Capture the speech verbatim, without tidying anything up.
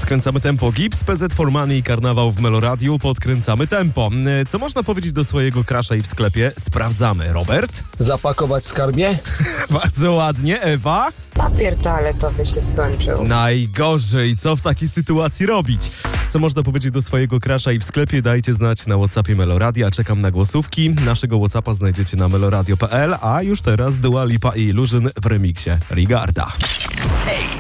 Podkręcamy tempo. Gips, P Z for Money i Karnawał w Meloradiu. Podkręcamy tempo. Co można powiedzieć do swojego crusha i w sklepie? Sprawdzamy. Robert? Zapakować skarbie? Bardzo ładnie. Ewa? Papier toaletowy się skończył. Najgorzej. Co w takiej sytuacji robić? Co można powiedzieć do swojego crusha i w sklepie? Dajcie znać na WhatsAppie Meloradia. Czekam na głosówki. Naszego WhatsAppa znajdziecie na meloradio kropka p l, a już teraz Dua Lipa i Illusion w remiksie Rigarda. Hej!